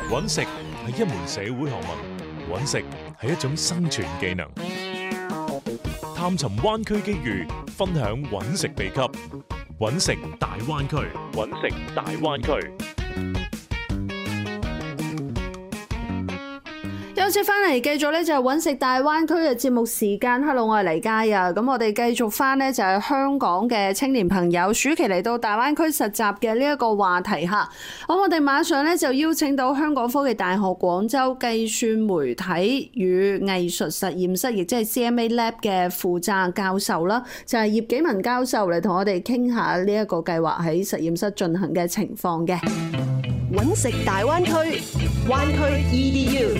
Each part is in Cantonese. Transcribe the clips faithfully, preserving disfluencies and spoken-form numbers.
揾食係一門社會學問，揾食係一種生存技能。探尋灣區機遇，分享揾食秘笈，揾食大灣區，揾食大灣區。 休息翻嚟，繼續咧就係揾食大灣區嘅節目時間。Hello，我係黎嘉啊。咁我哋繼續翻呢，就係香港嘅青年朋友暑期嚟到大灣區實習嘅呢一個話題嚇。咁我哋馬上咧就邀請到香港科技大學廣州計算媒體與藝術實驗室，亦即係 C M A Lab 嘅負責教授啦，就係葉紀文教授嚟同我哋傾下呢一個計劃喺實驗室進行嘅情況嘅。 揾食大灣區，灣區 E D U。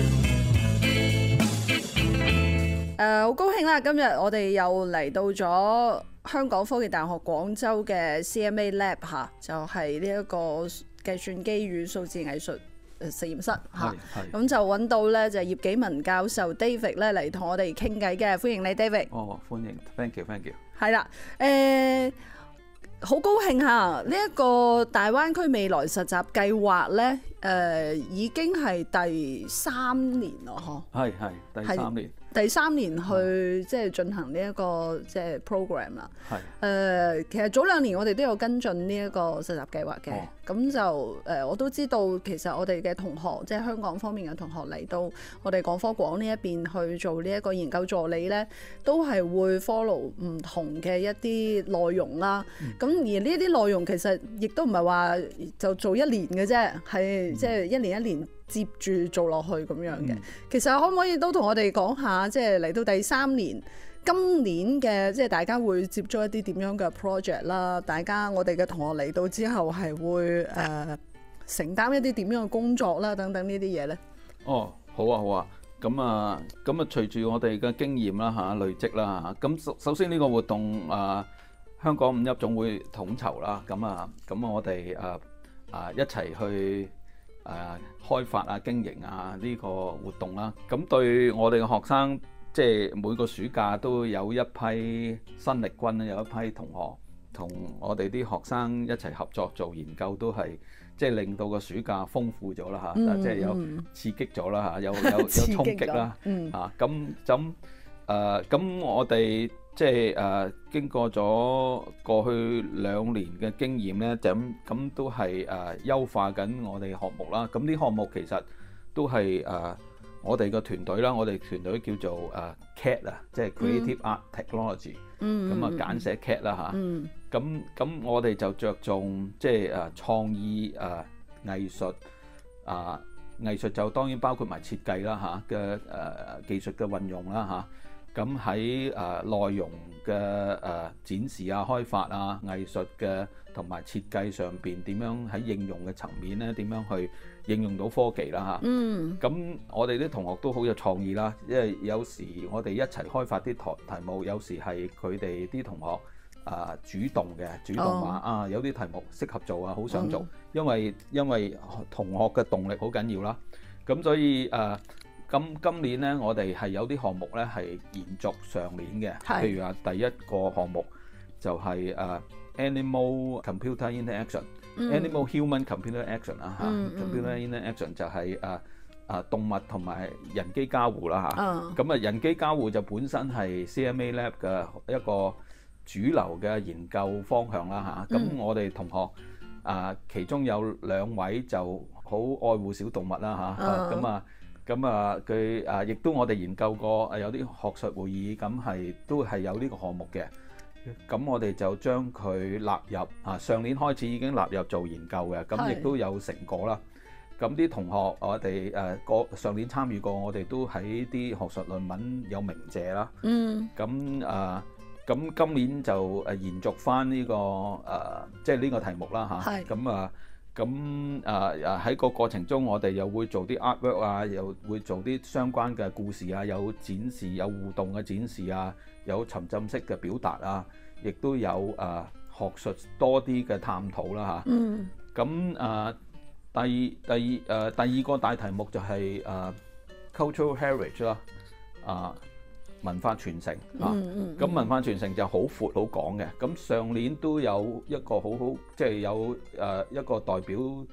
誒好、uh, 高興啦！今日我哋又嚟到咗香港科技大學廣州嘅 C M A Lab 嚇，就係呢一個計算機與數字藝術實驗室嚇。咁就揾到咧就係葉紀文教授 David 咧嚟同我哋傾偈嘅，歡迎你 David。 哦，歡迎 ，thank you，thank you。係啦，誒好高興嚇！呢、這、一個大灣區未來實習計劃咧，誒、呃、已經係第三年咯，嗬。係係第三年。 第三年去即係進行呢一個即係 program 啦。係誒、呃，其實早兩年我哋都有跟進呢一個實習計劃嘅。咁、哦、就誒、呃，我都知道其實我哋嘅同學，即係香港方面嘅同學嚟到我哋廣科廣呢一邊去做呢一個研究助理咧，都係會 follow 唔同嘅一啲內容啦。咁、嗯、而呢啲內容其實亦都唔係話就做一年嘅啫，係即係一年一年接住做落去咁樣嘅。嗯、其實可唔可以都同我哋講下，即係嚟到第三年，今年嘅即係大家會接觸一啲點樣嘅 project 啦？大家我哋嘅同學嚟到之後係會誒、呃、承擔一啲點樣嘅工作啦，等等呢啲嘢呢？ 哦，好啊，好啊。咁啊，咁啊，隨住我哋嘅經驗啦嚇累積啦嚇。咁首首先呢個活動啊、呃，香港五一總會統籌啦。咁啊，咁我哋誒啊一齊去。誒、啊、開發啊、經營啊呢、這個活動啦，咁對我哋嘅學生，即係每個暑假都有一批新力軍咧，有一批同學同我哋啲學生一齊合作做研究，都係即係令到個暑假豐富咗啦嚇，嗯、即係有刺激咗啦嚇，有有有衝擊啦嚇，咁咁誒咁我哋。即係誒、呃、經過咗過去兩年嘅經驗咧，就咁咁都係誒、呃、優化緊我哋項目啦。咁啲項目其實都係誒、呃、我哋個團隊啦，我哋團隊叫做誒、呃、C A T 啊，即係 Creative Art Technology，咁啊簡寫 C A T 啦嚇。咁咁我哋就着重即係誒創意誒、呃、藝術啊、呃、藝術就當然包括埋設計啦嚇嘅誒技術嘅運用啦嚇。咁喺誒內容嘅誒、呃、展示啊、開發啊、藝術嘅同埋設計上邊點樣喺應用嘅層面咧，點樣去應用到科技啦嚇。嗯。咁我哋啲同學都好有創意啦，因為有時我哋一齊開發啲題題目，有時係佢哋啲同學啊、呃、主動嘅，主動話、哦、啊有啲題目適合做啊，好想做，嗯、因為因為同學嘅動力好緊要啦。咁所以誒。呃咁今年咧，我哋係有啲項目咧係延續上年嘅，譬如話第一個項目就係誒 animal computer interaction，animal human computer action 啊嚇，computer interaction 就係誒誒動物同埋人機交互啦嚇。咁啊人機交互就本身係 C M A Lab 嘅一個主流嘅研究方向啦嚇。咁我哋同學啊，其中有兩位就好愛護小動物啦嚇，咁啊。咁啊，佢啊，亦都我哋研究過，啊有啲學術會議，咁係都係有呢個項目嘅。咁我哋就將佢納入啊，上年開始已經納入做研究嘅，咁亦都有成果啦。咁啲同學我哋誒個上年參與過，我哋都喺啲學術論文有鳴謝啦。嗯。咁啊，咁今年就誒延續翻呢個誒，即係呢個題目啦嚇。係。咁啊。咁誒誒喺個過程中，我哋又會做啲 artwork 啊，又會做啲相關嘅故事啊，有展示，有互動嘅展示啊，有沉浸式嘅表達啊，亦都有誒、呃、學術多啲嘅探討啦嚇。嗯。咁誒、呃、第第誒、呃、第二個大題目就係、是、誒、呃、cultural heritage 啦，啊、呃。文化傳承啊，咁、嗯嗯、文化傳承就好闊好廣嘅。咁上年都有一個好好，即係有誒一個代表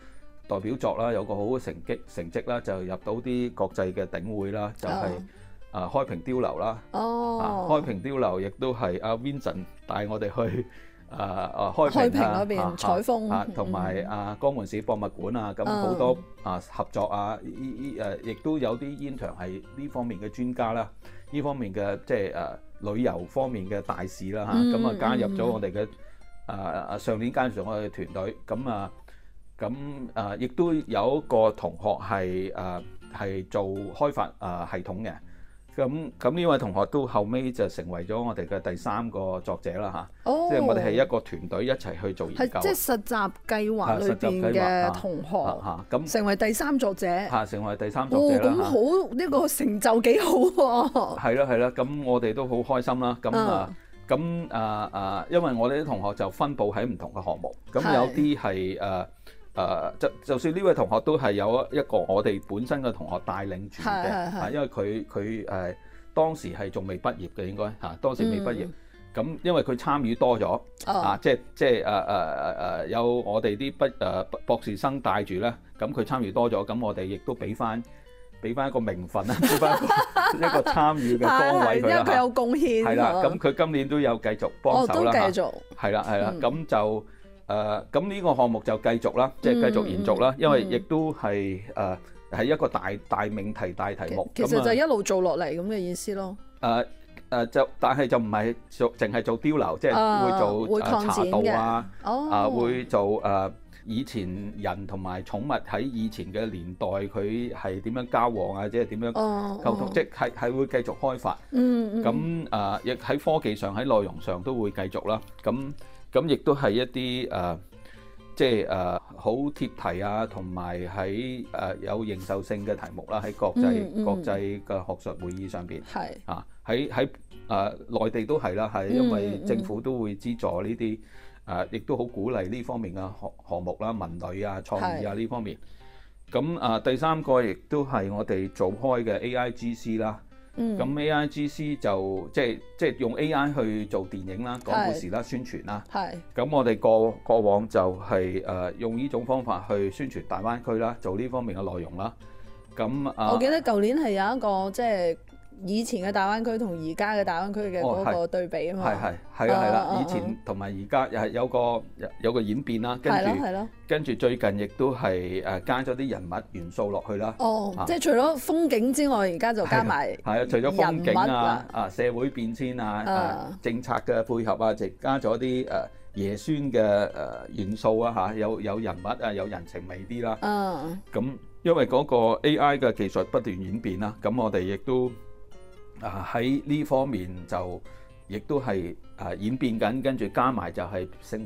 代表作啦，有個好嘅成績成績啦，就入到啲國際嘅頂會啦，就係、是、啊、呃、開平碉樓啦。 哦， 啊開平碉樓亦都係阿 Vincent 帶我哋去啊啊開開平啊嗰邊採風啊，同埋啊江門市博物館啊，咁好多啊合作啊，依依誒亦都有啲 intern 係呢方面嘅專家啦，呢方面嘅即係誒旅遊方面嘅大使啦嚇，咁啊加入咗我哋嘅啊啊上年加入咗我哋嘅團隊，咁啊咁啊亦都有一個同學係誒係做開發啊系統嘅。咁咁呢位同學都後尾就成為咗我哋嘅第三個作者啦嚇， 哦、 即係我哋係一個團隊一齊去做研究。 係即係實習計劃裏邊嘅同學嚇，咁成為第三作者嚇，成為第三作者啦。 咁好呢、呢個成就幾好喎。 係啦係啦，咁我哋都好開心啦。咁啊咁啊啊，因為我哋啲同學就分佈喺唔同嘅項目，咁有啲係誒。誒、uh, 就就算呢位同學都係有一個我哋本身嘅同學帶領住嘅，啊，因為佢佢誒當時係仲未畢業嘅，應該嚇、啊、當時未畢業，咁、嗯、因為佢參與多咗，哦、啊，即係即係誒誒誒誒有我哋啲畢誒博士生帶住咧，咁佢參與多咗，咁我哋亦都俾翻俾翻一個名分啦，俾翻一個一個參與嘅崗位佢啦， 因為佢有貢獻， 係啦，咁佢今年都有繼續幫手啦， 哦、都繼續係啦係啦，咁、嗯、就。誒咁呢個項目就繼續啦，即、就、係、是、繼續延續啦，嗯、因為亦都係誒係一個大大命題大題目。 其實就一路做落嚟咁嘅意思咯。誒誒、 呃、就但係就唔係做淨係做碉樓，即、就、係、是、會做、 會擴展茶道啊， 哦、 啊會做誒、呃、以前人同埋寵物喺以前嘅年代佢係點樣交往啊，即係點樣溝通，哦、即係係會繼續開發。嗯咁誒亦喺科技上喺內容上都會繼續啦。咁咁亦都係一啲誒、呃，即係誒好貼題啊，同埋喺誒有認受性嘅題目啦，喺國際、嗯嗯、國際嘅學術會議上邊，係是啊喺喺誒內地都係啦，係因為政府都會資助呢啲誒，亦都好鼓勵呢方面嘅項項目啦，文旅啊、創意啊呢是方面。咁啊、呃，第三個亦都係我哋做開嘅 A I G C 啦。咁、嗯、A I G C 就即係即係用 A I 去做電影啦、講故事啦、宣傳啦。係。咁我哋過過往就係、是、誒、呃、用呢種方法去宣傳大灣區啦，做呢方面嘅內容啦。咁啊， 我記得舊年係有一個即係。以前嘅大灣區同而家嘅大灣區嘅嗰個對比啊嘛， 係係係啦係啦，以前同埋而家又係有個有個演變啦，跟住跟住最近亦都係誒加咗啲人物元素落去啦。哦， 即係除咗風景之外，而家就加埋係啊，除咗風景啊啊社會變遷啊誒政策嘅配合啊，就加咗啲誒爺孫嘅誒元素啊嚇，有有人物啊，有人情味啲啦。嗯，咁因為嗰個 A I 嘅技術不斷演變啦，咁我哋亦都。啊喺呢方面就亦都係啊演變緊，跟住加埋就係成